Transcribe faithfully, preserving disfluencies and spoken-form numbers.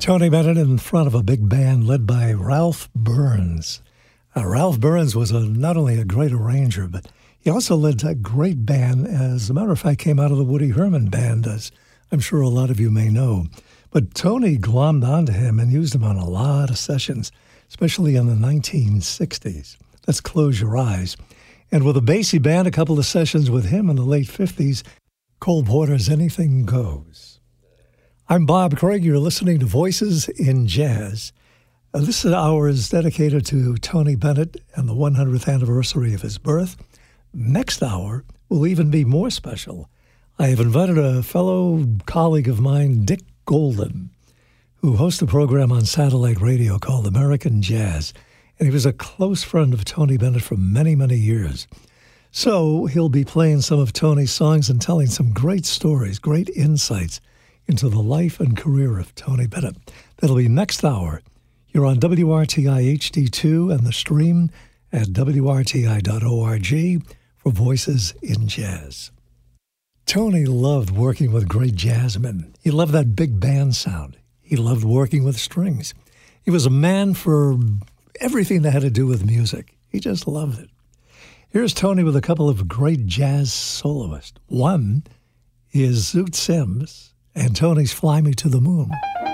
Tony Bennett in front of a big band led by Ralph Burns. Uh, Ralph Burns was a, not only a great arranger, but he also led a great band. As a matter of fact, came out of the Woody Herman band, as I'm sure a lot of you may know. But Tony glommed onto him and used him on a lot of sessions, especially in the nineteen sixties. Let's Close Your Eyes. And with a Basie band, a couple of sessions with him in the late fifties, Cole Porter's Anything Goes. I'm Bob Craig. You're listening to Voices in Jazz. Uh, this hour is dedicated to Tony Bennett and the one hundredth anniversary of his birth. Next hour will even be more special. I have invited a fellow colleague of mine, Dick Golden, who hosts a program on satellite radio called American Jazz, and he was a close friend of Tony Bennett for many, many years. So he'll be playing some of Tony's songs and telling some great stories, great insights into the life and career of Tony Bennett. That'll be next hour. You're on W R T I H D two and the stream at W R T I dot org for Voices in Jazz. Tony loved working with great jazzmen. He loved that big band sound. He loved working with strings. He was a man for everything that had to do with music. He just loved it. Here's Tony with a couple of great jazz soloists. One is Zoot Sims and Tony's Fly Me to the Moon.